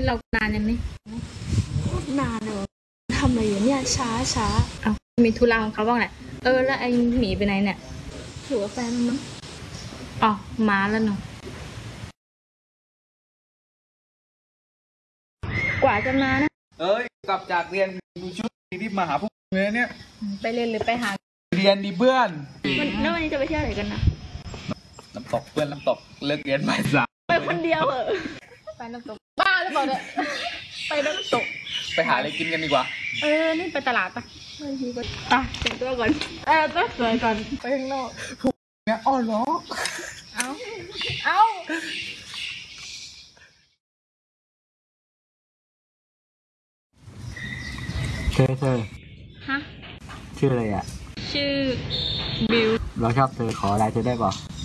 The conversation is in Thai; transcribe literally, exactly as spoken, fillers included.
เรานานยังนี่นานเลยทำอะไรอยู่เนี่ยช้าช้าเอามีธุระของเขาบ้างแหละเออแล้วไอ้หมีไปไหนเนี่ยถือว่าแฟนมั้งอ๋อมาแล้วเนาะกว่าจะมานะเอ้ยกลับจากเรียนดูชุดที่มาหาพวกเลยเนี่ยไปเรียนหรือไปหาเรียนดีเพื่อนแล้ววันนี้จะไปเที่ยวไหนกันนะน้ำตกเพื่อนน้ำตกเลิกเรียนบ่ายสามไปคนเดียวเหรอไปน้ำตกบ้าหรือเปล่าเนี่ยไปน้ำตกไปหาอะไรกินกันดีกว่าเออนี่ไปตลาดปะไม่ทีก็อ่ะแต่งตัวก่อนเออต้องสวยก่อนไปข้างนอกพวกเนี่ยอ้อล้อเอาเอาเธอเธอฮะชื่ออะไรอ่ะชื่อบิวเราชอบเธอขออะไรเธอได้ป่ะ